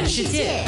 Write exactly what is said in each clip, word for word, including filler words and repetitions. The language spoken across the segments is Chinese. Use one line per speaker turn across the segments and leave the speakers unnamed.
看世界。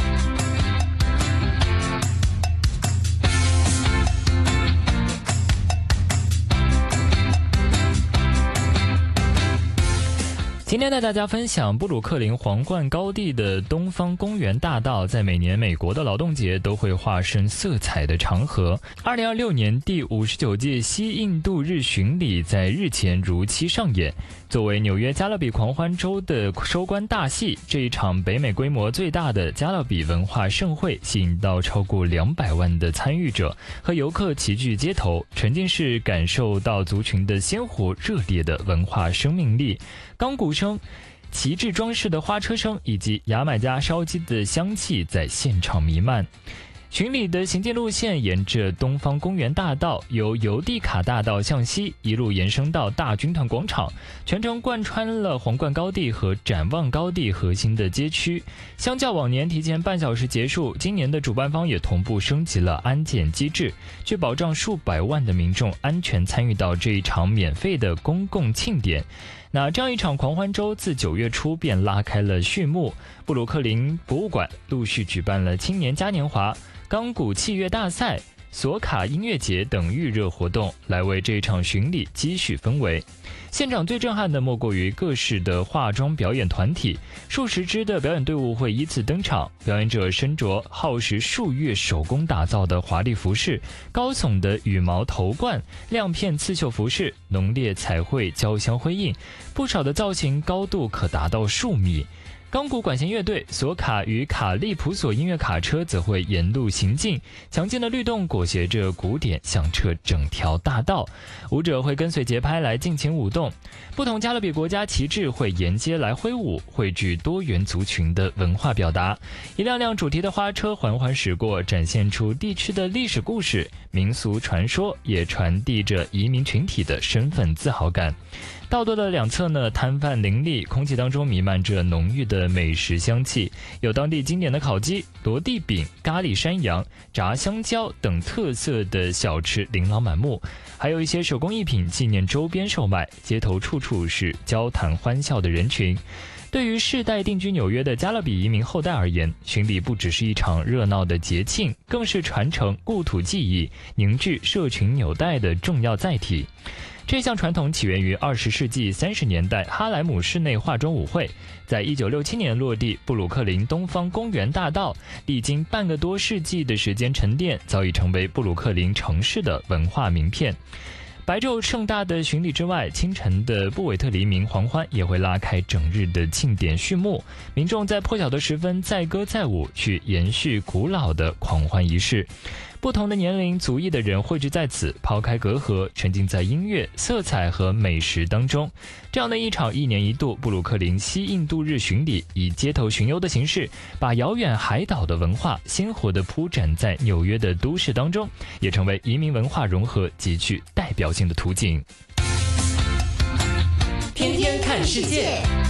今天带大家分享布鲁克林皇冠高地的东方公园大道，在每年美国的劳动节都会化身色彩的长河。二零二六年第五十九届西印度日巡礼在日前如期上演。作为纽约加勒比狂欢周的收官大戏，这一场北美规模最大的加勒比文化盛会吸引到超过两百万的参与者和游客齐聚街头，沉浸式感受到族群的鲜活热烈的文化生命力。钢鼓声、旗帜装饰的花车声以及牙买加烧鸡的香气在现场弥漫。巡礼的行进路线沿着东方公园大道，由尤地卡大道向西一路延伸到大军团广场，全程贯穿了皇冠高地和展望高地核心的街区。相较往年提前半小时结束，今年的主办方也同步升级了安检机制，去保障数百万的民众安全参与到这一场免费的公共庆典。那这样一场狂欢周自九月初便拉开了序幕，布鲁克林博物馆陆续举办了青年嘉年华、钢鼓器乐大赛、索卡音乐节等预热活动，来为这场巡礼积蓄氛围。现场最震撼的莫过于各式的化妆表演团体，数十支的表演队伍会依次登场，表演者身着耗时数月手工打造的华丽服饰，高耸的羽毛头冠、亮片刺绣服饰、浓烈彩绘交相辉映，不少的造型高度可达到数米。钢鼓管弦乐队索卡与卡利普索音乐卡车则会沿路行进，强劲的律动裹挟着鼓点响彻整条大道，舞者会跟随节拍来尽情舞动。不同加勒比国家旗帜会沿街来挥舞，汇聚多元族群的文化表达。一辆辆主题的花车缓缓驶过，展现出地区的历史故事、民俗传说，也传递着移民群体的身份自豪感。道路的两侧呢，摊贩林立，空气当中弥漫着浓郁的美食香气，有当地经典的烤鸡、罗地饼、咖喱山羊、炸香蕉等特色的小吃琳琅满目，还有一些手工艺品、纪念周边售卖，街头处处是交谈欢笑的人群。对于世代定居纽约的加勒比移民后代而言，巡礼不只是一场热闹的节庆，更是传承故土记忆、凝聚社群纽带的重要载体。这项传统起源于二十世纪三十年代哈莱姆室内化妆舞会，在一九六七年落地布鲁克林东方公园大道，历经半个多世纪的时间沉淀，早已成为布鲁克林城市的文化名片。白昼盛大的巡礼之外，清晨的布韦特黎明黄欢也会拉开整日的庆典序幕，民众在破晓的时分载歌载舞，去延续古老的狂欢仪式。不同的年龄族裔的人汇聚在此，抛开隔阂，沉浸在音乐、色彩和美食当中。这样的一场一年一度布鲁克林西印度日巡礼，以街头巡游的形式，把遥远海岛的文化鲜活地铺展在纽约的都市当中，也成为移民文化融合极具代表性的图景。
天天看世界。